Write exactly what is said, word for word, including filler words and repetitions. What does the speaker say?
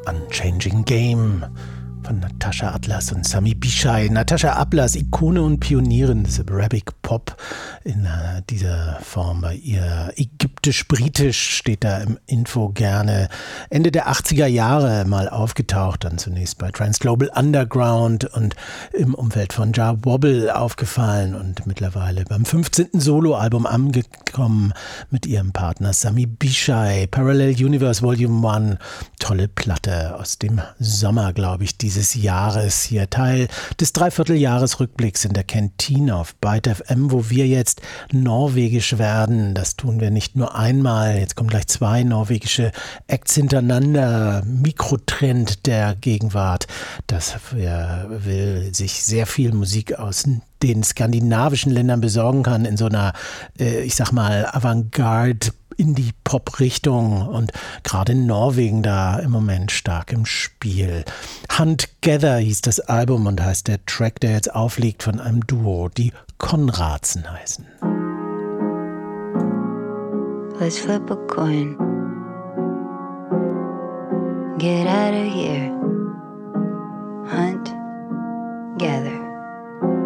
Unchanging Game von Natascha Atlas und Sami Bichai. Natascha Atlas, Ikone und Pionierin des Arabic Pop in äh, dieser Form. Bei ihr ägyptisch-britisch steht da im Info gerne. Ende der achtziger Jahre mal aufgetaucht, dann zunächst bei Trans Global Underground und im Umfeld von Jah Wobble aufgefallen und mittlerweile beim fünfzehnten Soloalbum angekommen mit ihrem Partner Sami Bichai. Parallel Universe Volume eins, tolle Platte aus dem Sommer, glaube ich, dieses Jahres. Hier Teil des Dreivierteljahresrückblicks in der Kantine auf Byte F M, wo wir jetzt norwegisch werden. Das tun wir nicht nur einmal. Jetzt kommen gleich zwei norwegische Acts hintereinander. Mikrotrend der Gegenwart. Das will sich sehr viel Musik aus den skandinavischen Ländern besorgen kann in so einer, äh, ich sag mal, Avantgarde Indie-Pop-Richtung und gerade in Norwegen da im Moment stark im Spiel. Huntgather hieß das Album und heißt der Track, der jetzt aufliegt, von einem Duo, die Konradsen heißen. Let's flip a coin. Get out of here.